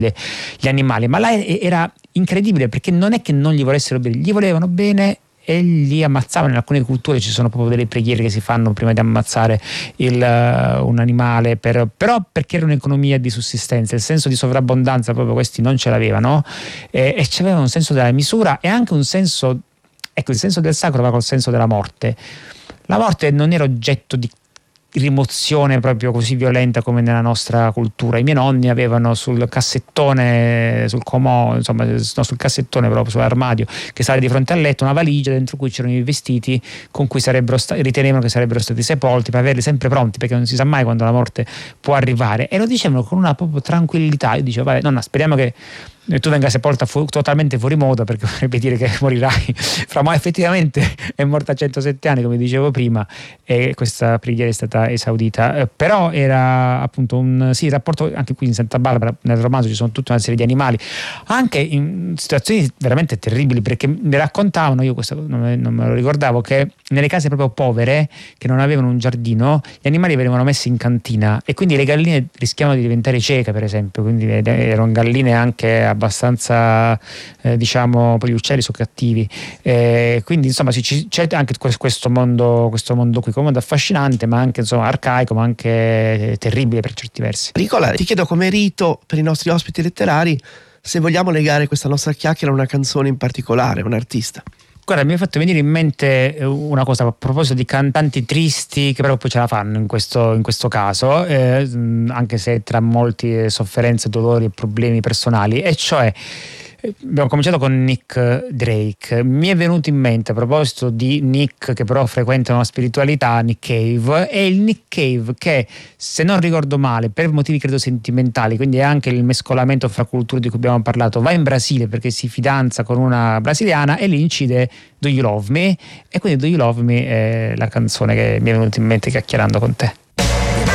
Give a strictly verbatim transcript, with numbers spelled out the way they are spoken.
gli animali, ma là era incredibile perché non è che non gli volessero bene, gli volevano bene e li ammazzavano. In alcune culture ci sono proprio delle preghiere che si fanno prima di ammazzare il, uh, un animale, per, però perché era un'economia di sussistenza, il senso di sovrabbondanza proprio questi non ce l'avevano, e, e c'avevano un senso della misura e anche un senso, ecco, il senso del sacro va col senso della morte. La morte non era oggetto di rimozione proprio così violenta come nella nostra cultura. I miei nonni avevano sul cassettone, sul comò, insomma, no, sul cassettone proprio sull'armadio che stava di fronte al letto, una valigia dentro cui c'erano i vestiti con cui sarebbero sta- ritenevano che sarebbero stati sepolti, per averli sempre pronti, perché non si sa mai quando la morte può arrivare, e lo dicevano con una proprio tranquillità. Io dicevo, vabbè, nonna, speriamo che tu venga sepolta fu- totalmente fuori moda, perché vorrebbe dire che morirai fra, ma effettivamente è morta a centosette anni, come dicevo prima, e questa preghiera è stata esaudita. Eh, però era appunto un sì, il rapporto anche qui in Santa Barbara, nel romanzo ci sono tutta una serie di animali, anche in situazioni veramente terribili, perché mi raccontavano, io questo non me, non me lo ricordavo, che nelle case proprio povere che non avevano un giardino, gli animali venivano messi in cantina e quindi le galline rischiavano di diventare cieche, per esempio, quindi erano galline anche abbastanza eh, diciamo, poi gli uccelli sono cattivi, eh, quindi insomma sì, c'è anche questo mondo, questo mondo qui, un mondo affascinante, ma anche insomma arcaico, ma anche terribile per certi versi. Nicola, ti chiedo come rito per i nostri ospiti letterari se vogliamo legare questa nostra chiacchiera a una canzone in particolare, un artista. Guarda, mi è fatto venire in mente una cosa a proposito di cantanti tristi che però poi ce la fanno in questo, in questo caso, eh, anche se tra molti sofferenze, dolori e problemi personali, e cioè abbiamo cominciato con Nick Drake. Mi è venuto in mente, a proposito di Nick che però frequenta una spiritualità, Nick Cave, è il Nick Cave che, se non ricordo male, per motivi credo sentimentali, quindi è anche il mescolamento fra culture di cui abbiamo parlato, va in Brasile perché si fidanza con una brasiliana e lì incide Do You Love Me, e quindi Do You Love Me è la canzone che mi è venuta in mente chiacchierando con te.